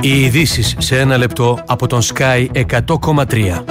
Οι ειδήσεις σε ένα λεπτό από τον Sky 100,3.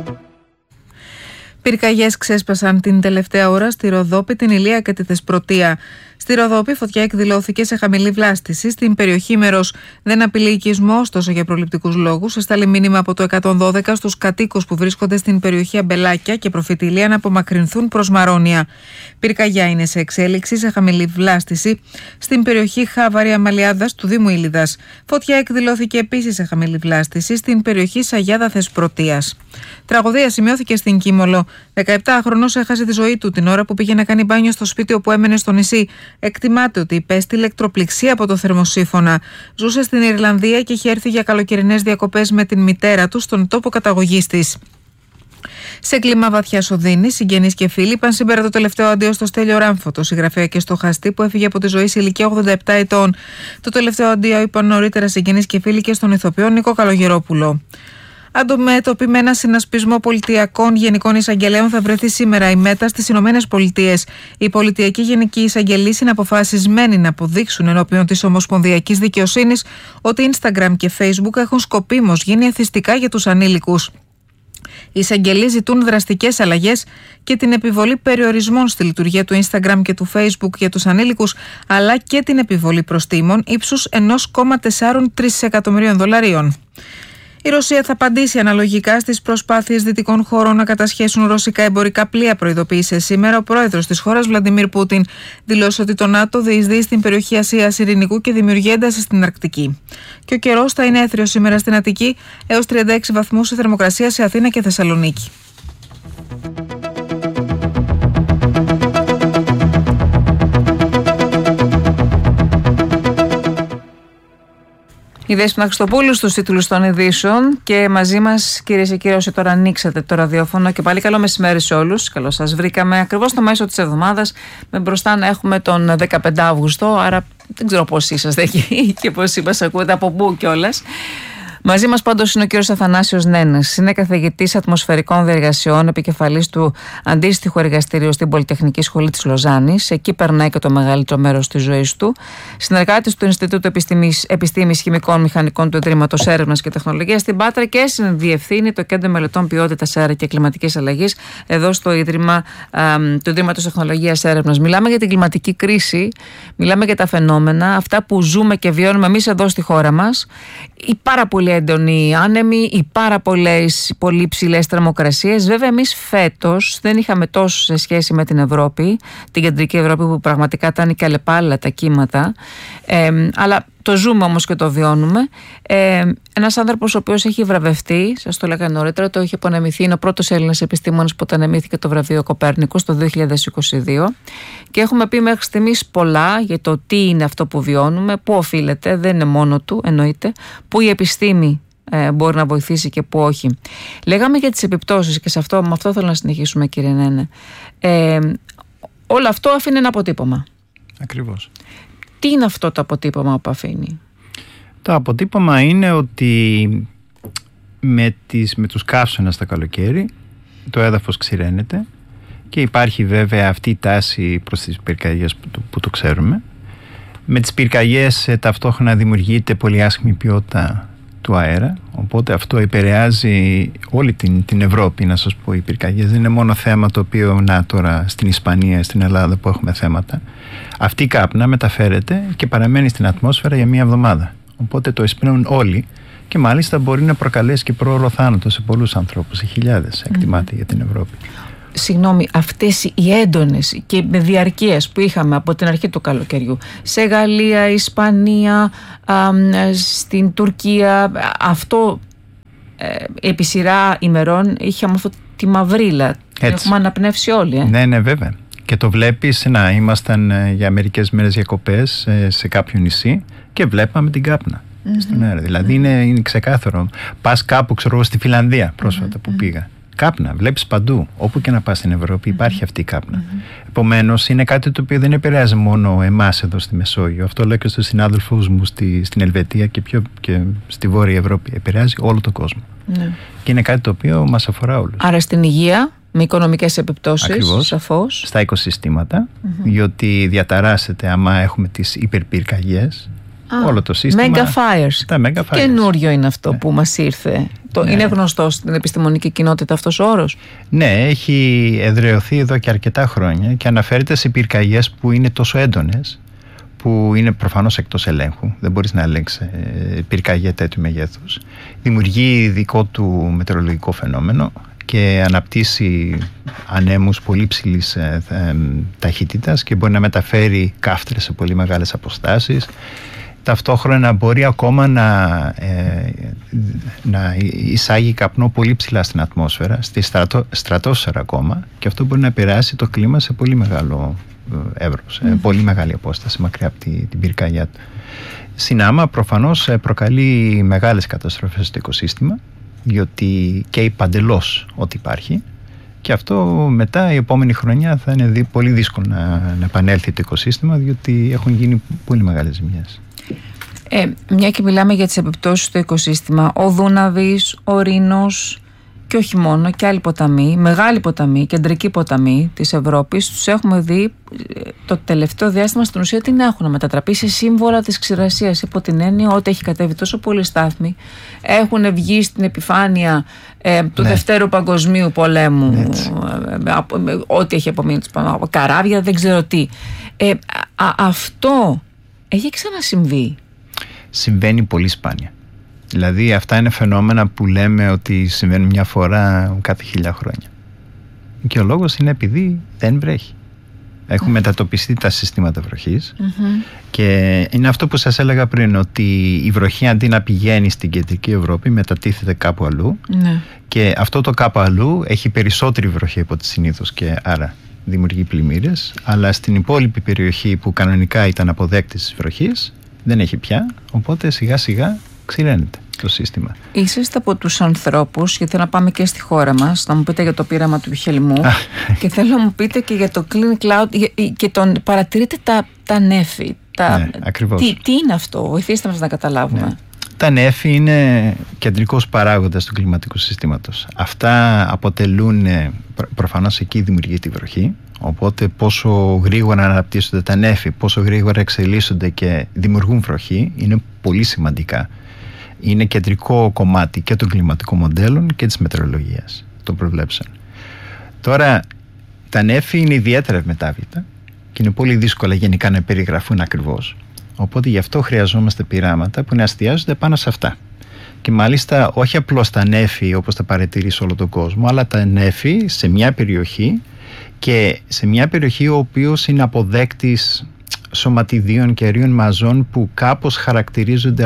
Πυρκαγιές ξέσπασαν την τελευταία ώρα στη Ροδόπη, την Ηλία και τη Θεσπρωτεία. Στη Ροδόπη, φωτιά εκδηλώθηκε σε χαμηλή βλάστηση. Στην περιοχή μέρος δεν απειλεί οικισμό, ωστόσο για προληπτικούς λόγους εστάλει μήνυμα από το 112 στους κατοίκους που βρίσκονται στην περιοχή Αμπελάκια και Προφήτη Ηλία να απομακρυνθούν προς Μαρόνια. Πυρκαγιά είναι σε εξέλιξη σε χαμηλή βλάστηση στην περιοχή Χάβαρη Αμαλιάδας του Δήμου Ήλιδας. Φωτιά εκδηλώθηκε επίσης σε χαμηλή βλάστηση στην περιοχή Σαγιάδα Θεσπρωτείας. Τραγωδία σημειώθηκε στην Κίμολο. 17χρονος έχασε τη ζωή του την ώρα που πήγε να κάνει μπάνιο στο σπίτι όπου έμενε στο νησί. Εκτιμάται ότι υπέστη ηλεκτροπληξία από το θερμοσύφωνα. Ζούσε στην Ιρλανδία και είχε έρθει για καλοκαιρινές διακοπές με την μητέρα του στον τόπο καταγωγής της. Σε κλίμα βαθιάς οδύνης, συγγενείς και φίλοι είπαν σήμερα το τελευταίο αντίο στο Στέλιο Ράμφο, το συγγραφέα και στοχαστή που έφυγε από τη ζωή σε ηλικία 87 ετών. Το τελευταίο αντίο είπαν νωρίτερα συγγενείς και φίλοι και στον ηθοποιό Νίκο Καλογερόπουλο. Αντιμέτωπη με ένα συνασπισμό πολιτιακών γενικών εισαγγελέων θα βρεθεί σήμερα η ΜΕΤΑ στις Ηνωμένες Πολιτείες. Οι πολιτιακοί γενικοί εισαγγελείς είναι αποφασισμένοι να αποδείξουν ενώπιον της Ομοσπονδιακής Δικαιοσύνης ότι Instagram και Facebook έχουν σκοπίμως γίνει εθιστικά για τους ανήλικους. Οι εισαγγελείς ζητούν δραστικές αλλαγές και την επιβολή περιορισμών στη λειτουργία του Instagram και του Facebook για τους ανήλικους, αλλά και την επιβολή προστίμων ύψους $1,43 εκατομμυρίων. Η Ρωσία θα απαντήσει αναλογικά στις προσπάθειες δυτικών χωρών να κατασχέσουν ρωσικά εμπορικά πλοία, προειδοποίησε σήμερα ο πρόεδρος της χώρας Βλαντιμίρ Πούτιν. Δηλώσε ότι το ΝΑΤΟ διεισδύει στην περιοχή Ασίας Ειρηνικού και δημιουργεί ένταση στην Αρκτική. Και ο καιρός θα είναι έθριος σήμερα στην Αττική, έως 36 βαθμούς η θερμοκρασία σε Αθήνα και Θεσσαλονίκη. Η Δέσποινα Χριστοπούλου στους τίτλους των ειδήσεων και μαζί μας, κυρίες και κύριοι, όσοι τώρα ανοίξατε το ραδιόφωνο, και πάλι καλό μεσημέρι σε όλους. Καλώς σας βρήκαμε ακριβώς στο μέσο της εβδομάδας, με μπροστά να έχουμε τον 15 Αύγουστο, άρα δεν ξέρω πώς είσαστε εκεί και πώς μας ακούτε, από πού κιόλας. Μαζί μας πάντως είναι ο κύριος Αθανάσιος Νένας. Είναι καθηγητής ατμοσφαιρικών διεργασιών, επικεφαλής του αντίστοιχου εργαστηρίου στην Πολυτεχνική Σχολή της Λοζάνης. Εκεί περνάει και το μεγαλύτερο μέρος της ζωής του. Συνεργάτης του Ινστιτούτου Επιστήμης Χημικών Μηχανικών του Ιδρύματος Έρευνας και Τεχνολογίας στην Πάτρα και συνδιευθύνει το Κέντρο Μελετών Ποιότητας Αέρα και Κλιματικής Αλλαγής εδώ στο Ίδρυμα του Ιδρύματος Τεχνολογίας Έρευνας. Μιλάμε για την κλιματική κρίση, μιλάμε για τα φαινόμενα, αυτά που ζούμε και βιώνουμε εμείς εδώ στη χώρα μας. Οι πάρα πολύ έντονοι άνεμοι, οι πάρα πολύ ψηλές θερμοκρασίες. Βέβαια, εμείς φέτος δεν είχαμε τόσο σε σχέση με την Ευρώπη, την κεντρική Ευρώπη που πραγματικά ήταν και αλλεπάλληλα τα κύματα. Αλλά το ζούμε όμως και το βιώνουμε. Ένας άνθρωπος ο οποίος έχει βραβευτεί, σας το λέγα νωρίτερα, το είχε απονεμηθεί, είναι ο πρώτος Έλληνας επιστήμονας που απονεμήθηκε το βραβείο Κοπέρνικος το 2022 και έχουμε πει μέχρι στιγμής πολλά για το τι είναι αυτό που βιώνουμε, πού οφείλεται, δεν είναι μόνο του, εννοείται, πού η επιστήμη μπορεί να βοηθήσει και πού όχι. Λέγαμε για τις επιπτώσεις και με αυτό θέλω να συνεχίσουμε, κύριε Νένε. Όλο αυτό αφήνει ένα αποτύπωμα. Ακριβώς. Τι είναι αυτό το αποτύπωμα που αφήνει? Το αποτύπωμα είναι ότι με τους καύσωνες το καλοκαίρι το έδαφος ξηραίνεται και υπάρχει βέβαια αυτή η τάση προς τις πυρκαγιές που το ξέρουμε. Με τις πυρκαγιές ταυτόχρονα δημιουργείται πολύ άσχημη ποιότητα του αέρα, οπότε αυτό επηρεάζει όλη την Ευρώπη. Να σας πω, οι πυρκαγιές δεν είναι μόνο θέμα το οποίο τώρα στην Ισπανία, στην Ελλάδα που έχουμε θέματα. Αυτή η κάπνα μεταφέρεται και παραμένει στην ατμόσφαιρα για μία εβδομάδα, οπότε το εισπνέουν όλοι και μάλιστα μπορεί να προκαλέσει και πρόωρο θάνατο σε πολλούς ανθρώπους, σε χιλιάδες εκτιμάται για την Ευρώπη. Συγγνώμη, αυτές οι έντονες και με διαρκείες που είχαμε από την αρχή του καλοκαιριού σε Γαλλία, Ισπανία, στην Τουρκία, αυτό επί σειρά ημερών είχαμε αυτή τη μαυρίλα. Έχουμε αναπνεύσει όλοι. Ναι, βέβαια. Και το βλέπεις, ήμασταν για μερικές μέρες διακοπές σε κάποιο νησί και βλέπαμε την κάπνα στον αέρα. Δηλαδή είναι ξεκάθαρο. Πας κάπου, ξέρω, στη Φιλανδία πρόσφατα που πήγα. Κάπνα, βλέπεις παντού. Όπου και να πας στην Ευρώπη υπάρχει αυτή η κάπνα. Επομένως, είναι κάτι το οποίο δεν επηρεάζει μόνο εμάς εδώ στη Μεσόγειο. Αυτό λέω και στους συνάδελφους μου στην Ελβετία και στη Βόρεια Ευρώπη. Επηρεάζει όλο τον κόσμο. Και είναι κάτι το οποίο μας αφορά όλους. Άρα στην υγεία, με οικονομικές επιπτώσεις. Ακριβώς, σαφώς. Στα οικοσυστήματα, διότι διαταράσσεται άμα έχουμε τις υπερπυρκαγιές όλο το σύστημα. Mega fires. Τα mega fires. Καινούριο είναι αυτό που μας ήρθε. Είναι γνωστό στην επιστημονική κοινότητα αυτός ο όρος? Ναι, έχει εδραιωθεί εδώ και αρκετά χρόνια και αναφέρεται σε πυρκαγιές που είναι τόσο έντονες, που είναι προφανώς εκτός ελέγχου. Δεν μπορείς να ελέγξεις πυρκαγιά τέτοιου μεγέθους. Δημιουργεί δικό του μετεωρολογικό φαινόμενο και αναπτύσσει ανέμους πολύ ψηλής ταχύτητας και μπορεί να μεταφέρει καύτρες σε πολύ μεγάλες αποστάσεις. Ταυτόχρονα μπορεί ακόμα να εισάγει καπνό πολύ ψηλά στην ατμόσφαιρα, στη στρατόσφαιρα ακόμα, και αυτό μπορεί να επηρεάσει το κλίμα σε πολύ μεγάλο εύρος, πολύ μεγάλη απόσταση μακριά από την πυρκαγιά του. Συνάμα προφανώς προκαλεί μεγάλες καταστροφές στο οικοσύστημα, διότι καίει παντελώς ό,τι υπάρχει, και αυτό μετά η επόμενη χρονιά θα είναι πολύ δύσκολο να επανέλθει το οικοσύστημα, διότι έχουν γίνει πολύ μεγάλες ζημιές. Μια και μιλάμε για τις επιπτώσεις στο οικοσύστημα, ο Δούναβης, ο Ρήνος και όχι μόνο, και άλλοι ποταμοί, μεγάλοι ποταμοί, κεντρικοί ποταμοί της Ευρώπης, τους έχουμε δει το τελευταίο διάστημα στην ουσία την έχουν μετατραπεί σε σύμβολα της ξηρασίας, υπό την έννοια ότι έχει κατέβει τόσο πολύ στάθμη, έχουν βγει στην επιφάνεια του Δευτέρου Παγκοσμίου Πολέμου, ό,τι έχει απομείνει, καράβια, δεν ξέρω τι. Αυτό έχει ξανασυμβεί? Συμβαίνει πολύ σπάνια. Δηλαδή αυτά είναι φαινόμενα που λέμε ότι συμβαίνουν μια φορά κάθε 1000 χρόνια. Και ο λόγος είναι επειδή δεν βρέχει. Έχουν μετατοπιστεί τα συστήματα βροχής και είναι αυτό που σας έλεγα πριν, ότι η βροχή αντί να πηγαίνει στην κεντρική Ευρώπη μετατίθεται κάπου αλλού, και αυτό το κάπου αλλού έχει περισσότερη βροχή από τη συνήθως και άρα δημιουργεί πλημμύρες, αλλά στην υπόλοιπη περιοχή που κανονικά ήταν αποδέκτης της βροχής δεν έχει πια, οπότε σιγά σιγά ξηραίνεται το σύστημα. Είσαστε από τους ανθρώπους, γιατί θέλω να πάμε και στη χώρα μας, να μου πείτε για το πείραμα του Χελμού και θέλω να μου πείτε και για το Clean Cloud και παρατηρείτε τα νέφη. Ναι, ακριβώς. Τι είναι αυτό, βοηθήστε μας να καταλάβουμε. Ναι. Τα νέφη είναι κεντρικός παράγοντας του κλιματικού συστήματος. Αυτά αποτελούν, προφανώς εκεί δημιουργεί τη βροχή, οπότε πόσο γρήγορα αναπτύσσονται τα νέφη, πόσο γρήγορα εξελίσσονται και δημιουργούν βροχή, είναι πολύ σημαντικά. Είναι κεντρικό κομμάτι και των κλιματικών μοντέλων και της μετεωρολογίας, των προβλέψεων. Τώρα, τα νέφη είναι ιδιαίτερα ευμετάβλητα και είναι πολύ δύσκολα γενικά να περιγραφούν ακριβώς. Οπότε γι' αυτό χρειαζόμαστε πειράματα που να εστιάζονται πάνω σε αυτά. Και μάλιστα όχι απλώς τα νέφη όπως τα παρατηρεί σε όλο τον κόσμο, αλλά τα νέφη σε μια περιοχή, και σε μια περιοχή ο οποίος είναι αποδέκτης σωματιδίων και αερίων μαζών που κάπως χαρακτηρίζονται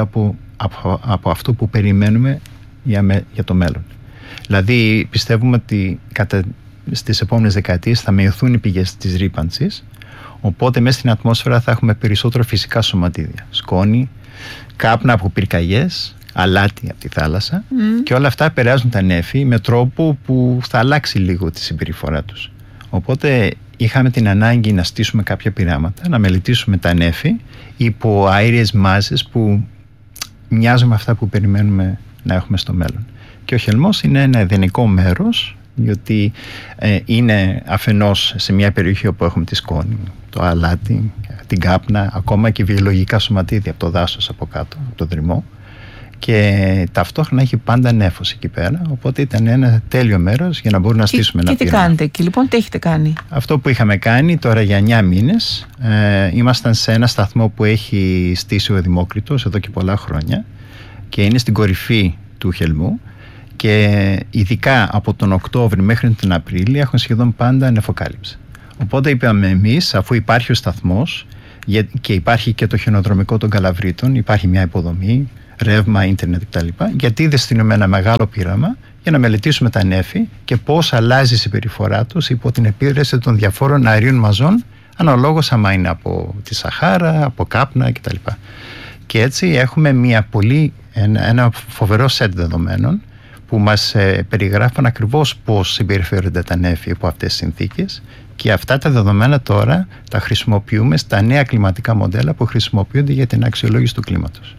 από αυτό που περιμένουμε για το μέλλον. Δηλαδή πιστεύουμε ότι στις επόμενες δεκαετίες θα μειωθούν οι πηγές της ρύπανσης, οπότε μέσα στην ατμόσφαιρα θα έχουμε περισσότερο φυσικά σωματίδια, σκόνη, κάπνα από πυρκαγιές, αλάτι από τη θάλασσα, και όλα αυτά επηρεάζουν τα νέφη με τρόπο που θα αλλάξει λίγο τη συμπεριφορά τους. Οπότε είχαμε την ανάγκη να στήσουμε κάποια πειράματα, να μελετήσουμε τα νέφη υπό αέριες μάζες που μοιάζουν με αυτά που περιμένουμε να έχουμε στο μέλλον. Και ο Χελμός είναι ένα ιδανικό μέρος, διότι είναι αφενός σε μια περιοχή όπου έχουμε τη σκόνη, το αλάτι, την κάπνα, ακόμα και βιολογικά σωματίδια από το δάσος από κάτω, από το δρυμό, και ταυτόχρονα έχει πάντα νέφος εκεί πέρα, οπότε ήταν ένα τέλειο μέρος για να μπορούμε να στήσουμε ένα πείραμα. Και τι κάνετε εκεί λοιπόν, τι έχετε κάνει? Αυτό που είχαμε κάνει τώρα για 9 μήνες, ήμασταν σε ένα σταθμό που έχει στήσει ο Δημόκριτος εδώ και πολλά χρόνια και είναι στην κορυφή του Χελμού, και ειδικά από τον Οκτώβρη μέχρι τον Απρίλιο έχουν σχεδόν πάντα νεφοκάλυψη. Οπότε είπαμε εμείς, αφού υπάρχει ο σταθμός και υπάρχει και το χιονοδρομικό των Καλαβρίτων, υπάρχει μια υποδομή, ρεύμα, ίντερνετ κτλ., γιατί δεν στείλουμε ένα μεγάλο πείραμα για να μελετήσουμε τα νέφη και πώς αλλάζει η συμπεριφορά τους υπό την επίδραση των διαφόρων αερίων μαζών, αναλόγως άμα είναι από τη Σαχάρα, από κάπνα κτλ. Και έτσι έχουμε ένα φοβερό σετ δεδομένων που μας περιγράφουν ακριβώς πώς συμπεριφέρονται τα νέφη υπό αυτές τις συνθήκες, και αυτά τα δεδομένα τώρα τα χρησιμοποιούμε στα νέα κλιματικά μοντέλα που χρησιμοποιούνται για την αξιολόγηση του κλίματος.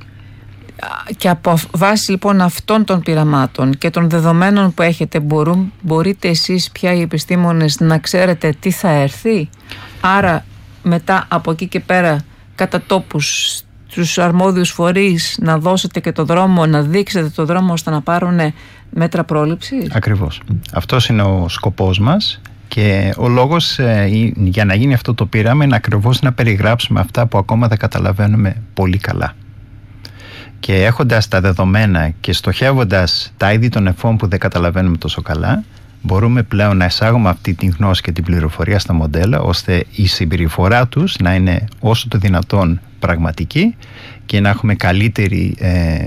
Και από βάση λοιπόν αυτών των πειραμάτων και των δεδομένων που έχετε, μπορείτε εσείς πια οι επιστήμονες να ξέρετε τι θα έρθει? Άρα μετά από εκεί και πέρα κατά τόπους τους αρμόδιους φορείς να δώσετε και το δρόμο, να δείξετε το δρόμο ώστε να πάρουν μέτρα πρόληψης? Ακριβώς. Αυτός είναι ο σκοπός μας. Και ο λόγος για να γίνει αυτό το πείραμα είναι ακριβώς να περιγράψουμε αυτά που ακόμα δεν καταλαβαίνουμε πολύ καλά. Και έχοντας τα δεδομένα και στοχεύοντας τα είδη των νεφών που δεν καταλαβαίνουμε τόσο καλά, μπορούμε πλέον να εισάγουμε αυτή την γνώση και την πληροφορία στα μοντέλα, ώστε η συμπεριφορά τους να είναι όσο το δυνατόν πραγματική και να έχουμε καλύτερη,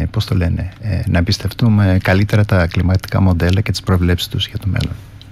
να εμπιστευτούμε καλύτερα τα κλιματικά μοντέλα και τις προβλέψεις τους για το μέλλον.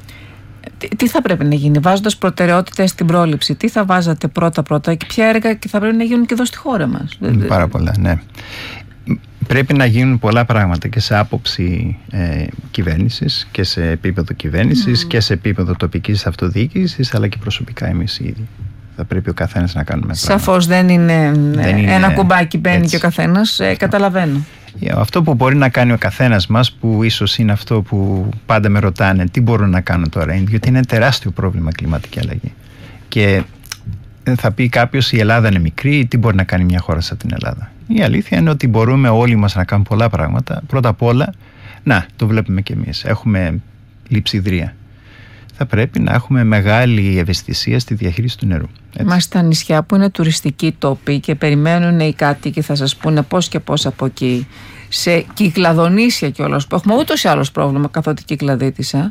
Τι θα πρέπει να γίνει, βάζοντας προτεραιότητες στην πρόληψη? Τι θα βάζατε πρώτα και ποια έργα και θα πρέπει να γίνουν και εδώ στη χώρα μας? Πάρα πολλά, ναι. Πρέπει να γίνουν πολλά πράγματα και σε άποψη κυβέρνησης και σε επίπεδο κυβέρνησης και σε επίπεδο τοπικής αυτοδιοίκησης, αλλά και προσωπικά εμείς ήδη. Θα πρέπει ο καθένας να κάνουμε πράγματα. Σαφώς δεν είναι ένα κουμπάκι μπαίνει έτσι. Και ο καθένας, καταλαβαίνω. Αυτό που μπορεί να κάνει ο καθένας μας, που ίσως είναι αυτό που πάντα με ρωτάνε, τι μπορώ να κάνω τώρα, γιατί είναι τεράστιο πρόβλημα κλιματική αλλαγή. Και θα πει κάποιος, η Ελλάδα είναι μικρή, τι μπορεί να κάνει μια χώρα σαν την Ελλάδα? Η αλήθεια είναι ότι μπορούμε όλοι μας να κάνουμε πολλά πράγματα. Πρώτα απ' όλα, το βλέπουμε κι εμείς, έχουμε λειψιδρία. Θα πρέπει να έχουμε μεγάλη ευαισθησία στη διαχείριση του νερού. Μα στα νησιά που είναι τουριστικοί τόποι και περιμένουν οι κάτοικοι και θα σας πούνε πώς και πώς από εκεί, σε κυκλαδονήσια κιόλας που έχουμε ούτως ή άλλως πρόβλημα, καθότι κυκλαδίτησα,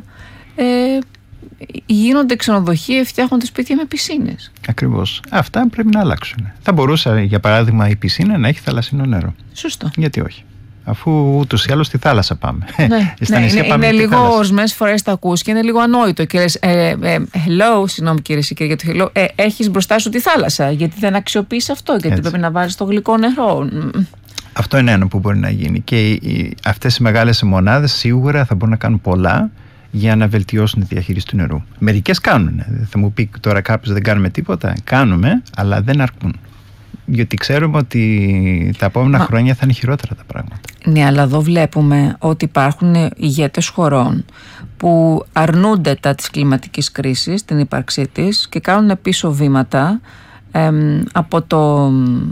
γίνονται ξενοδοχεία, φτιάχνονται σπίτια με πισίνες. Ακριβώς. Αυτά πρέπει να αλλάξουν. Θα μπορούσε, για παράδειγμα, η πισίνα να έχει θαλασσινό νερό. Σωστό. Γιατί όχι? Αφού ούτως ή άλλως στη θάλασσα πάμε. Είναι λίγο, ορισμένες φορές τα ακούς και είναι λίγο ανόητο και λες hello, συγγνώμη κύριε Σικέρη για το hello, έχεις μπροστά σου τη θάλασσα, γιατί δεν αξιοποιείς αυτό, γιατί πρέπει να βάζεις το γλυκό νερό. Αυτό είναι ένα που μπορεί να γίνει και αυτές οι μεγάλες μονάδες σίγουρα θα μπορούν να κάνουν πολλά για να βελτιώσουν τη διαχείριση του νερού. Μερικές κάνουν. Θα μου πει τώρα κάποιος δεν κάνουμε τίποτα. Κάνουμε, αλλά δεν αρκούν. Γιατί ξέρουμε ότι τα επόμενα χρόνια θα είναι χειρότερα τα πράγματα. Ναι, αλλά εδώ βλέπουμε ότι υπάρχουν ηγέτες χωρών που αρνούνται της κλιματικής κρίσης, την ύπαρξή της, και κάνουν πίσω βήματα από το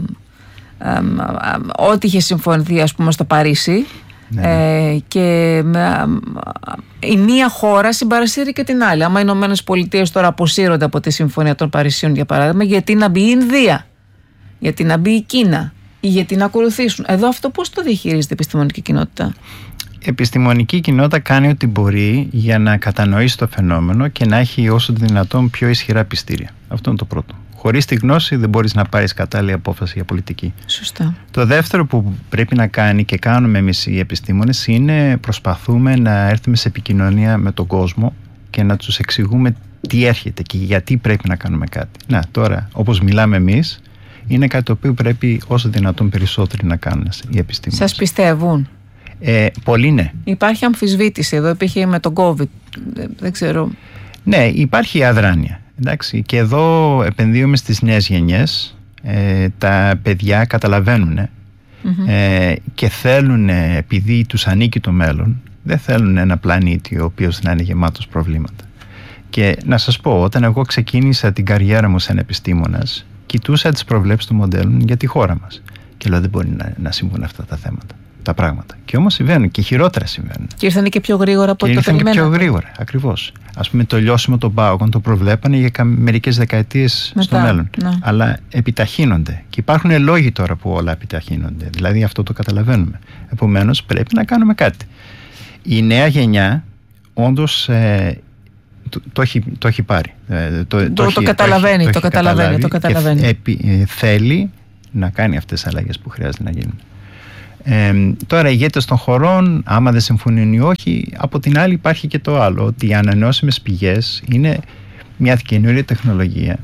ό,τι είχε συμφωνηθεί, ας πούμε, στο Παρίσι. Και η μία χώρα συμπαρασύρει και την άλλη. Άμα οι Ηνωμένες Πολιτείες τώρα αποσύρονται από τη Συμφωνία των Παρισίων, για παράδειγμα, γιατί να μπει η Ινδία, γιατί να μπει η Κίνα ή γιατί να ακολουθήσουν? Εδώ αυτό πώς το διαχειρίζεται η επιστημονική κοινότητα? Η επιστημονική κοινότητα κάνει ό,τι μπορεί για να κατανοήσει το φαινόμενο και να έχει όσο το δυνατόν πιο ισχυρά πιστήρια. Αυτό είναι το πρώτο. Χωρίς τη γνώση δεν μπορείς να πάρεις κατάλληλη απόφαση για πολιτική. Σωστά. Το δεύτερο που πρέπει να κάνει και κάνουμε εμείς οι επιστήμονες είναι προσπαθούμε να έρθουμε σε επικοινωνία με τον κόσμο και να τους εξηγούμε τι έρχεται και γιατί πρέπει να κάνουμε κάτι. Τώρα, όπως μιλάμε εμείς, είναι κάτι το οποίο πρέπει όσο δυνατόν περισσότεροι να κάνουν οι επιστήμονες. Σας πιστεύουν? Πολλοί ναι. Υπάρχει αμφισβήτηση, εδώ υπήρχε με τον COVID, δεν ξέρω. Ναι, υπάρχει αδράνεια. Εντάξει, και εδώ επενδύουμε στις νέες γενιές. Τα παιδιά καταλαβαίνουν και θέλουν, επειδή τους ανήκει το μέλλον, δεν θέλουν ένα πλανήτη ο οποίος να είναι γεμάτος προβλήματα. Και να σας πω, όταν εγώ ξεκίνησα την καριέρα μου σαν επιστήμονας, κοιτούσα τις προβλέψεις των μοντέλων για τη χώρα μας και λέω δεν μπορεί να συμβούν αυτά τα θέματα, τα πράγματα. Και όμως συμβαίνουν και χειρότερα συμβαίνουν. Και ήρθαν και πιο γρήγορα από ό,τι το περιμέναμε. Και ήρθαν και πιο γρήγορα, ακριβώς. Ας πούμε, το λιώσιμο των πάγων το προβλέπανε για μερικές δεκαετίες στο μέλλον. Αλλά επιταχύνονται. Και υπάρχουν λόγοι τώρα που όλα επιταχύνονται. Δηλαδή αυτό το καταλαβαίνουμε. Επομένως πρέπει να κάνουμε κάτι. Η νέα γενιά όντως το έχει πάρει. Το καταλαβαίνει. Θέλει να κάνει αυτές τις αλλαγές που χρειάζεται να γίνουν. Τώρα οι ηγέτες των χωρών, άμα δεν συμφωνούν ή όχι, από την άλλη υπάρχει και το άλλο, ότι οι ανανεώσιμες πηγές είναι μια καινούργια τεχνολογία.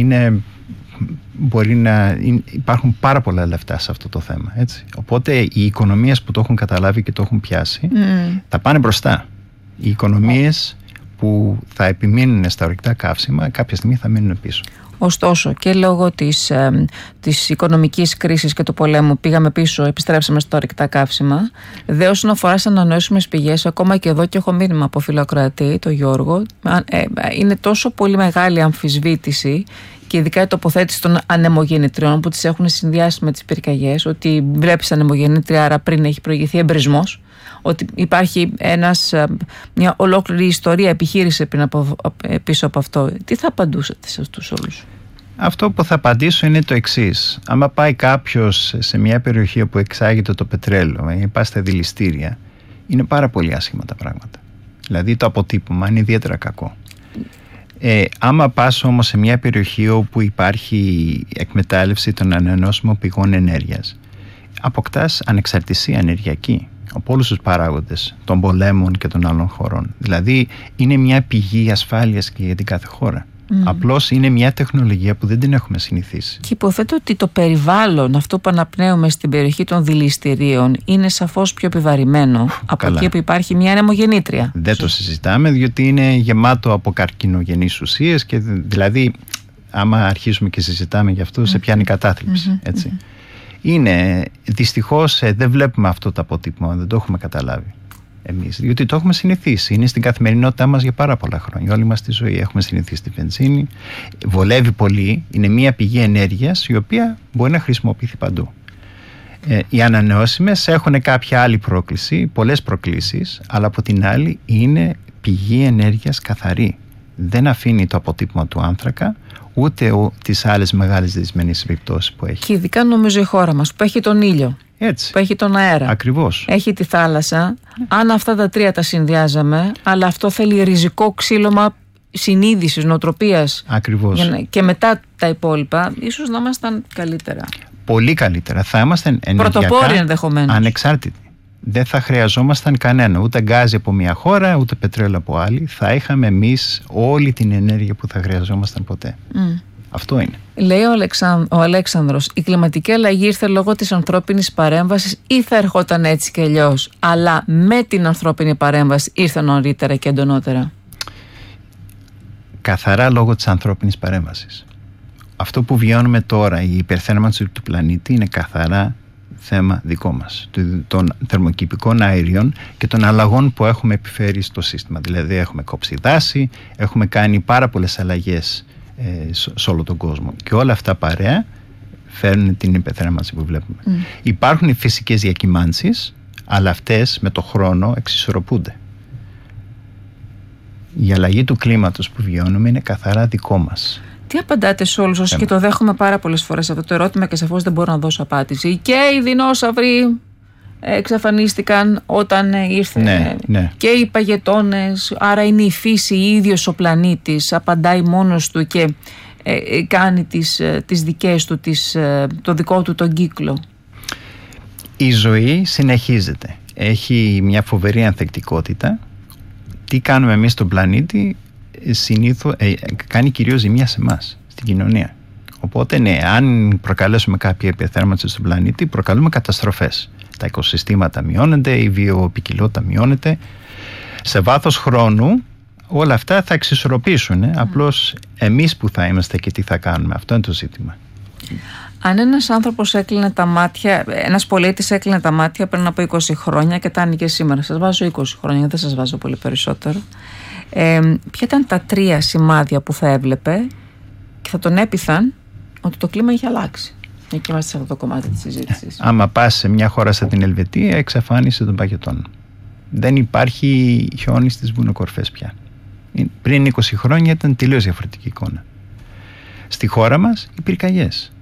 Υπάρχουν πάρα πολλά λεφτά σε αυτό το θέμα, έτσι. Οπότε οι οικονομίες που το έχουν καταλάβει και το έχουν πιάσει θα πάνε μπροστά. Οι οικονομίες που θα επιμείνουν στα ορυκτά καύσιμα κάποια στιγμή θα μείνουν πίσω. Ωστόσο, και λόγω της οικονομικής κρίσης και του πολέμου πήγαμε πίσω, επιστρέψαμε στα ορυκτά καύσιμα. Δε όσον αφορά στις ανανεώσιμες πηγές, ακόμα και εδώ, και έχω μήνυμα από φιλοακροατή, τον Γιώργο, είναι τόσο πολύ μεγάλη αμφισβήτηση και ειδικά η τοποθέτηση των ανεμογεννητριών που τις έχουν συνδυάσει με τις πυρκαγιές, ότι βλέπεις ανεμογεννήτρια, άρα πριν έχει προηγηθεί εμπρισμός, ότι υπάρχει μια ολόκληρη ιστορία, επιχείρηση πίσω από αυτό. Τι θα απαντούσατε σε αυτούς όλους? Αυτό που θα απαντήσω είναι το εξής. Άμα πάει κάποιος σε μια περιοχή όπου εξάγεται το πετρέλαιο ή πάει στα δηληστήρια, είναι πάρα πολύ άσχημα τα πράγματα. Δηλαδή το αποτύπωμα είναι ιδιαίτερα κακό. Άμα πας όμως σε μια περιοχή όπου υπάρχει εκμετάλλευση των ανανεώσιμων πηγών ενέργειας, αποκτάς ανεξαρτησία ενεργειακή από όλους τους παράγοντες των πολέμων και των άλλων χωρών. Δηλαδή είναι μια πηγή ασφάλειας και για την κάθε χώρα. Απλώς είναι μια τεχνολογία που δεν την έχουμε συνηθίσει. Και υποθέτω ότι το περιβάλλον, αυτό που αναπνέουμε στην περιοχή των δηληστηρίων, είναι σαφώς πιο επιβαρημένο από εκεί που υπάρχει μια ανεμογεννήτρια. Δεν το συζητάμε, διότι είναι γεμάτο από καρκινογενείς ουσίες και δηλαδή άμα αρχίσουμε και συζητάμε γι' αυτό σε πιάνει κατάθλιψη. Έτσι. Είναι, δυστυχώς δεν βλέπουμε αυτό το αποτύπωμα, δεν το έχουμε καταλάβει εμείς, διότι το έχουμε συνηθίσει. Είναι στην καθημερινότητά μας για πάρα πολλά χρόνια. Όλη μας τη ζωή έχουμε συνηθίσει τη βενζίνη. Βολεύει πολύ. Είναι μια πηγή ενέργειας η οποία μπορεί να χρησιμοποιηθεί παντού. Οι ανανεώσιμες έχουν κάποια άλλη πρόκληση, πολλές προκλήσεις, αλλά από την άλλη είναι πηγή ενέργειας καθαρή. Δεν αφήνει το αποτύπωμα του άνθρακα, ούτε τις άλλες μεγάλες δυσμενείς επιπτώσεις που έχει. Και ειδικά νομίζω η χώρα μας που έχει τον ήλιο. Έτσι. Που έχει τον αέρα. Ακριβώς. Έχει τη θάλασσα. Αν αυτά τα τρία τα συνδυάζαμε, αλλά αυτό θέλει ριζικό ξύλωμα συνείδησης, νοοτροπίας. Ακριβώς. Και μετά τα υπόλοιπα, ίσως να ήμασταν καλύτερα. Πολύ καλύτερα. Θα ήμασταν πρωτοπόροι ενδεχομένως. Ανεξάρτητοι. Δεν θα χρειαζόμασταν κανένα. Ούτε γκάζι από μια χώρα, ούτε πετρέλαιο από άλλη. Θα είχαμε εμείς όλη την ενέργεια που θα χρειαζόμασταν ποτέ. Αυτό είναι. Λέει ο Αλέξανδρος, η κλιματική αλλαγή ήρθε λόγω της ανθρώπινης παρέμβασης ή θα ερχόταν έτσι και αλλιώς, αλλά με την ανθρώπινη παρέμβαση ήρθε νωρίτερα και εντονότερα? Καθαρά λόγω της ανθρώπινης παρέμβασης. Αυτό που βιώνουμε τώρα, η υπερθέρμανση του πλανήτη, είναι καθαρά θέμα δικό μας, των θερμοκηπικών αερίων και των αλλαγών που έχουμε επιφέρει στο σύστημα. Δηλαδή έχουμε κόψει δάση, έχουμε κάνει πάρα πολλές αλλαγές σε όλο τον κόσμο και όλα αυτά παρέα φέρνουν την υπερθέρμανση που βλέπουμε. Υπάρχουν οι φυσικές διακυμάνσεις, αλλά αυτές με το χρόνο εξισορροπούνται. Η αλλαγή του κλίματος που βιώνουμε είναι καθαρά δικό μας. Τι απαντάτε σε όλους όσοι, και το δέχομαι πάρα πολλές φορές αυτό το ερώτημα και σαφώς δεν μπορώ να δώσω απάντηση, και οι δεινόσαυροι εξαφανίστηκαν όταν ήρθε, και οι παγετώνες, άρα είναι η φύση, η ίδιος ο πλανήτης, απαντάει μόνος του και κάνει τις δικές του, το δικό του τον κύκλο. Η ζωή συνεχίζεται, έχει μια φοβερή ανθεκτικότητα. Τι κάνουμε εμείς στον πλανήτη συνήθως κάνει κυρίως ζημιά σε εμάς, στην κοινωνία. Οπότε ναι, αν προκαλέσουμε κάποια υπερθέρμανση στον πλανήτη, προκαλούμε καταστροφές. Τα οικοσυστήματα μειώνονται, η βιοποικιλότητα μειώνεται. Σε βάθος χρόνου όλα αυτά θα εξισορροπήσουν. Απλώς εμείς που θα είμαστε και τι θα κάνουμε, αυτό είναι το ζήτημα. Αν ένας άνθρωπος έκλεινε τα μάτια, ένας πολίτης έκλεινε τα μάτια πριν από 20 χρόνια και τα άνοιγε σήμερα, σας βάζω 20 χρόνια, δεν σας βάζω πολύ περισσότερο, ποια ήταν τα 3 σημάδια που θα έβλεπε και θα τον έπειθαν ότι το κλίμα είχε αλλάξει? Εκεί είμαστε σε αυτό το κομμάτι της συζήτησης. Άμα πας σε μια χώρα σαν την Ελβετία, εξαφάνισε των παγετών. Δεν υπάρχει χιόνι στις βουνοκορφές πια. Πριν 20 χρόνια ήταν τελείως διαφορετική εικόνα. Στη χώρα μας οι πυρκαγιές.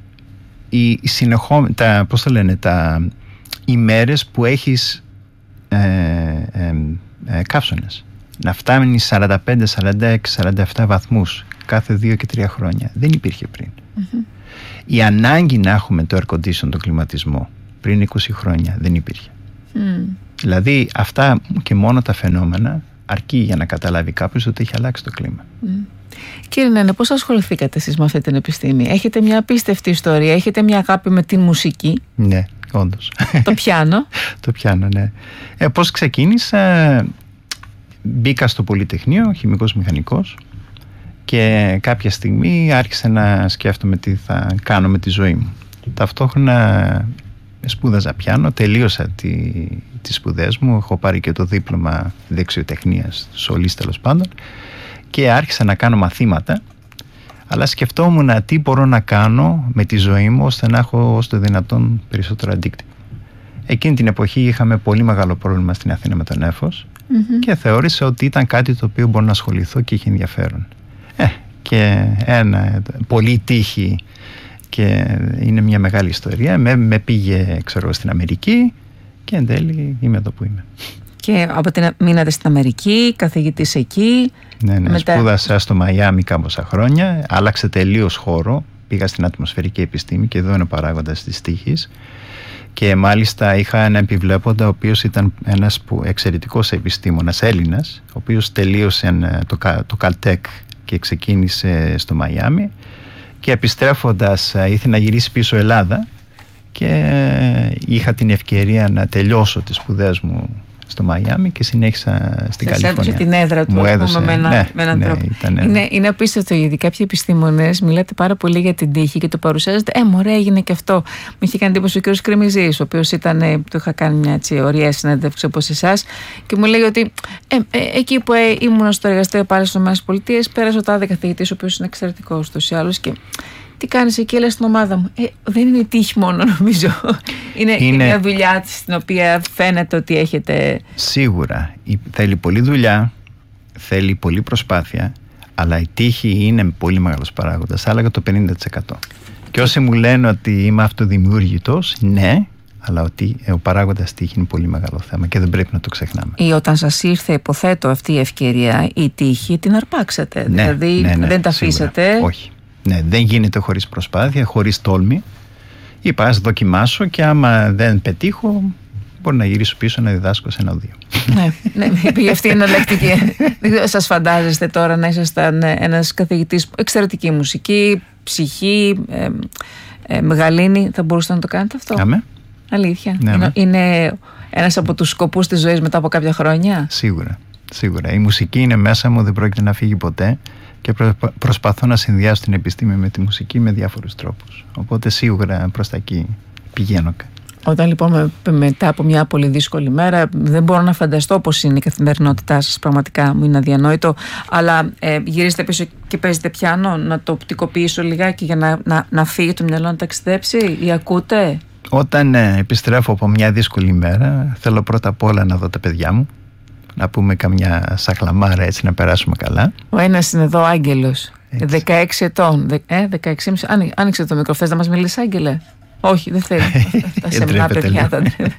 Οι μέρες που έχεις καύσωνες. Να φτάνει 45, 46, 47 βαθμούς κάθε 2 και 3 χρόνια. Δεν υπήρχε πριν. Η ανάγκη να έχουμε το air condition, τον κλιματισμό, πριν 20 χρόνια δεν υπήρχε. Δηλαδή αυτά και μόνο τα φαινόμενα αρκεί για να καταλάβει κάποιος ότι έχει αλλάξει το κλίμα. Κύριε Νένε, πώς ασχοληθήκατε εσείς με αυτή την επιστήμη? Έχετε μια απίστευτη ιστορία, έχετε μια αγάπη με την μουσική. Ναι, όντως. Το πιάνο. Το πιάνο, ναι. Πώς ξεκίνησα? Μπήκα στο Πολυτεχνείο, χημικός μηχανικός, και κάποια στιγμή άρχισα να σκέφτομαι τι θα κάνω με τη ζωή μου. Ταυτόχρονα σπούδαζα πιάνο, τελείωσα τις σπουδές μου, έχω πάρει και το δίπλωμα δεξιοτεχνίας, σολής τέλος πάντων, και άρχισα να κάνω μαθήματα, Αλλά σκεφτόμουν τι μπορώ να κάνω με τη ζωή μου ώστε να έχω όσο το δυνατόν περισσότερο αντίκτυπο. Εκείνη την εποχή είχαμε πολύ μεγάλο πρόβλημα στην Αθήνα με τον νέφος και θεώρησα ότι ήταν κάτι το οποίο μπορώ να ασχοληθώ και είχε ενδιαφέρον. Και πολύ τύχη και είναι μια μεγάλη ιστορία. Με πήγε στην Αμερική και εν τέλει είμαι εδώ που είμαι. Και μείνατε στην Αμερική, καθηγητής εκεί. Ναι, μετά... σπούδασα στο Μαϊάμι κάμποσα χρόνια, άλλαξε τελείως χώρο, πήγα στην ατμοσφαιρική επιστήμη και εδώ είναι ο παράγοντας της τύχης. Και μάλιστα είχα ένα επιβλέποντα ο οποίος ήταν ένας εξαιρετικός επιστήμονας Έλληνας, ο οποίος τελείωσε το Caltech και ξεκίνησε στο Μαϊάμι και επιστρέφοντας ήθελε να γυρίσει πίσω Ελλάδα και είχα την ευκαιρία να τελειώσω τις σπουδές μου στο Μαϊάμι και συνέχισα στην Καλιφόρνια. Έδωσε την έδρα του, με έναν τρόπο. Είναι απίστευτο, γιατί κάποιοι επιστήμονες μιλάτε πάρα πολύ για την τύχη και το παρουσιάζετε. Μωρέ, έγινε και αυτό. Μου είχε κάνει εντύπωση ο κ. Κρεμιζής, ο οποίος του είχα κάνει μια ωραία συνέντευξη όπως εσάς και μου λέει ότι εκεί που ήμουν στο εργαστήριο πάλι στις ΗΠΑ, πέρασε ο τάδε καθηγητής, ο οποίος είναι εξαιρετικός ούτως ή άλλως. Και τι κάνεις εκεί, λέει, στην ομάδα μου. Δεν είναι τύχη μόνο, νομίζω. Είναι μια δουλειά στην οποία φαίνεται ότι έχετε. Σίγουρα. Θέλει πολλή δουλειά, θέλει πολλή προσπάθεια, αλλά η τύχη είναι πολύ μεγάλος παράγοντας. Θα έλεγα το 50%. Και όσοι μου λένε ότι είμαι αυτοδημιούργητος, ναι, αλλά ότι ο παράγοντας τύχη είναι πολύ μεγάλο θέμα και δεν πρέπει να το ξεχνάμε. Ή όταν σας ήρθε, υποθέτω, αυτή η ευκαιρία, η τύχη, την αρπάξατε. Ναι, δηλαδή δεν τα αφήσατε. Όχι. Ναι, δεν γίνεται χωρίς προσπάθεια, χωρίς τόλμη. Είπα, ας δοκιμάσω και άμα δεν πετύχω, μπορεί να γυρίσω πίσω να διδάσκω σε 1-2. Ναι, πήγε αυτή η εναλλακτική. Σας φαντάζεστε τώρα να ήσασταν ένας καθηγητής εξαιρετική μουσική, ψυχή, μεγαλύνη, θα μπορούσατε να το κάνετε αυτό? Αμέ. Αλήθεια. Είναι ένας από τους σκοπούς της ζωής μετά από κάποια χρόνια? Σίγουρα. Η μουσική είναι μέσα μου, δεν πρόκειται να φύγει ποτέ. Και προσπαθώ να συνδυάσω την επιστήμη με τη μουσική με διάφορους τρόπους. Οπότε σίγουρα προς τα εκεί πηγαίνω. Όταν λοιπόν μετά από μια πολύ δύσκολη μέρα, δεν μπορώ να φανταστώ πώς είναι η καθημερινότητά σας, πραγματικά μου είναι αδιανόητο, αλλά γυρίζετε πίσω και παίζετε πιάνο, να το οπτικοποιήσω λιγάκι για να φύγει το μυαλό να ταξιδέψει, ή ακούτε? Όταν επιστρέφω από μια δύσκολη μέρα, θέλω πρώτα απ' όλα να δω τα παιδιά μου, να πούμε καμιά σαχλαμάρα, έτσι να περάσουμε καλά. Ο ένας είναι εδώ άγγελος, 16 ετών, 16,5. Άνοιξε το μικρό, θες να μας μιλήσει, Άγγελε? Όχι, δεν θέλει. Τα σεμνά παιδιά θα ντρέπεται.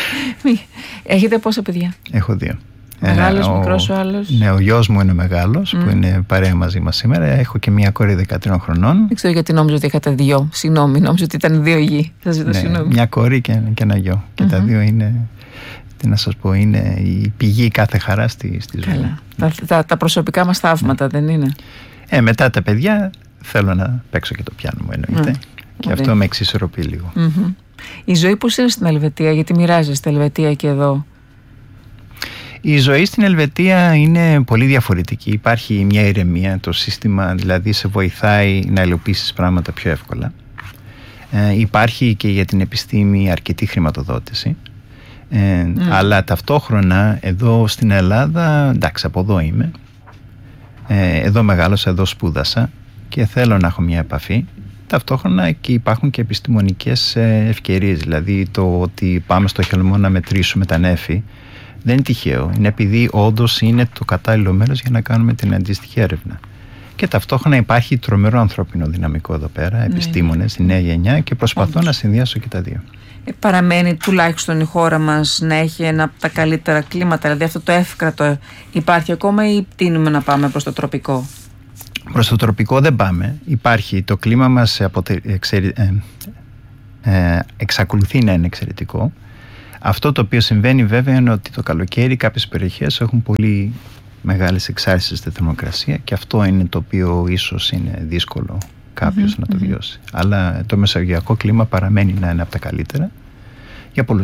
Έχετε πόσα παιδιά? Έχω 2. Μεγάλος, μικρός ο άλλος? Ναι, ο γιος μου είναι μεγάλος, που είναι παρέα μαζί μας σήμερα. Έχω και μια κόρη 13 χρονών. Δεν ξέρω γιατί νόμιζα ότι είχατε 2. Συγγνώμη, νόμιζα ότι ήταν 2 γη. Θα ζητώ συγγνώμη. Μια κόρη και ένα γιο. Και τα 2 είναι, τι να σας πω, είναι η πηγή κάθε χαρά στη ζωή. Τα προσωπικά μας θαύματα, δεν είναι? Μετά τα παιδιά θέλω να παίξω και το πιάνο μου, εννοείται. Και αυτό με εξισορροπεί λίγο. Η ζωή πώς είναι στην Ελβετία, γιατί μοιράζεστε Ελβετία και εδώ? Η ζωή στην Ελβετία είναι πολύ διαφορετική. Υπάρχει μια ηρεμία, το σύστημα δηλαδή σε βοηθάει να υλοποιήσεις πράγματα πιο εύκολα. Υπάρχει και για την επιστήμη αρκετή χρηματοδότηση. Αλλά ταυτόχρονα εδώ στην Ελλάδα, εντάξει, από εδώ είμαι, εδώ μεγάλωσα, εδώ σπούδασα και θέλω να έχω μια επαφή. Ταυτόχρονα και υπάρχουν και επιστημονικές ευκαιρίες, δηλαδή το ότι πάμε στο Χελμό να μετρήσουμε τα νέφη δεν είναι τυχαίο, είναι επειδή όντως είναι το κατάλληλο μέρος για να κάνουμε την αντίστοιχη έρευνα. Και ταυτόχρονα υπάρχει τρομερό ανθρώπινο δυναμικό εδώ πέρα, επιστήμονες, η νέα γενιά, και προσπαθώ να συνδυάσω και τα δύο. Παραμένει τουλάχιστον η χώρα μας να έχει ένα από τα καλύτερα κλίματα, δηλαδή αυτό το εύκρατο υπάρχει ακόμα, ή τείνουμε να πάμε προς το τροπικό? Προς το τροπικό δεν πάμε. Υπάρχει, το κλίμα μας εξακολουθεί να είναι εξαιρετικό. Αυτό το οποίο συμβαίνει βέβαια είναι ότι το καλοκαίρι κάποιες περιοχές έχουν πολύ μεγάλες εξάρσεις στη θερμοκρασία και αυτό είναι το οποίο ίσως είναι δύσκολο κάποιος να το βιώσει. Αλλά το μεσογειακό κλίμα παραμένει να είναι από τα καλύτερα για πολλούς